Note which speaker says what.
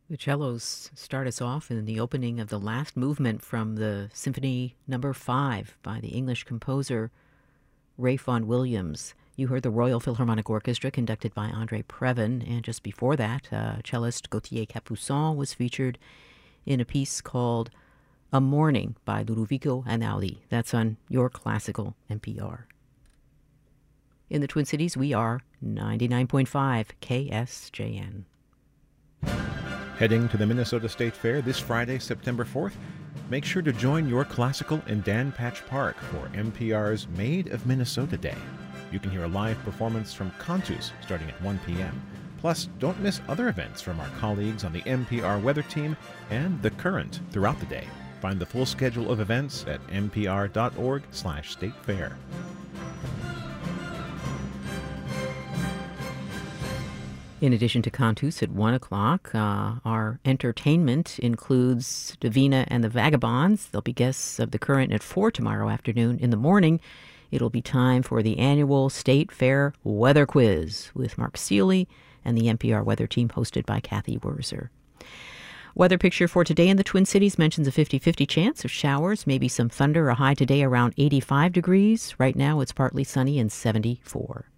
Speaker 1: The cellos start us off in the opening of the last movement from the Symphony Number 5 by the English composer Ralph Vaughan Williams. You heard the Royal Philharmonic Orchestra conducted by Andre Previn, and just before that, cellist Gauthier Capuçon was featured in a piece called A Morning by Ludovico Einaudi. That's on Your Classical NPR. In the Twin Cities, we are 99.5 KSJN.
Speaker 2: Heading to the Minnesota State Fair this Friday, September 4th? Make sure to join Your Classical in Dan Patch Park for NPR's Made of Minnesota Day. You can hear a live performance from Cantus starting at 1 p.m. Plus, don't miss other events from our colleagues on the NPR weather team and The Current throughout the day. Find the full schedule of events at npr.org/statefair.
Speaker 1: In addition to Cantus at 1 o'clock, our entertainment includes Davina and the Vagabonds. They'll be guests of The Current at 4 tomorrow afternoon. In the morning, it'll be time for the annual State Fair Weather Quiz with Mark Seeley and the NPR weather team hosted by Kathy Wurzer. Weather picture for today in the Twin Cities mentions a 50-50 chance of showers, maybe some thunder, a high today around 85 degrees. Right now it's partly sunny and 74.